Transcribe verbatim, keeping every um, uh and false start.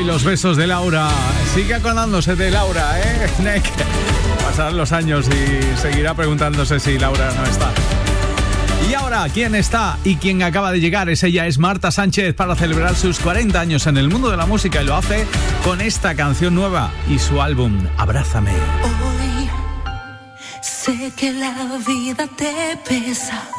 los besos de Laura. Sigue acordándose de Laura, ¿eh? Pasarán los años y seguirá preguntándose si Laura no está. Y ahora, ¿quién está y quién acaba de llegar? Es ella, es Marta Sánchez, para celebrar sus cuarenta años en el mundo de la música, y lo hace con esta canción nueva y su álbum, Abrázame. Hoy sé que la vida te pesa,